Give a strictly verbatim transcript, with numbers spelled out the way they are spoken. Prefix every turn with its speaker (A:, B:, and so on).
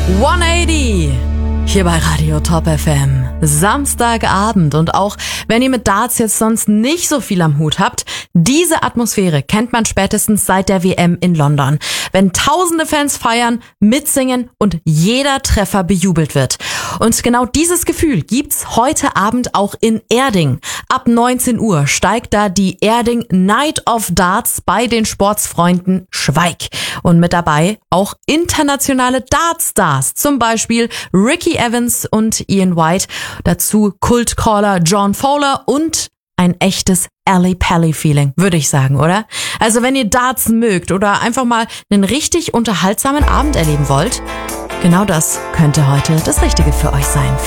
A: hundertachtzig hier bei Radio Top F M. Samstagabend, und auch wenn ihr mit Darts jetzt sonst nicht so viel am Hut habt, diese Atmosphäre kennt man spätestens seit der W M in London, wenn tausende Fans feiern, mitsingen und jeder Treffer bejubelt wird. Und genau dieses Gefühl gibt's heute Abend auch in Erding. Ab neunzehn Uhr steigt da die Erding Night of Darts bei den Sportsfreunden Schweig. Und mit dabei auch internationale Dartstars, zum Beispiel Ricky Evans und Ian White, dazu Kultcaller John Fowler und ein echtes Ali Pally-Feeling, würde ich sagen, oder? Also wenn ihr Darts mögt oder einfach mal einen richtig unterhaltsamen Abend erleben wollt, genau das könnte heute das Richtige für euch sein.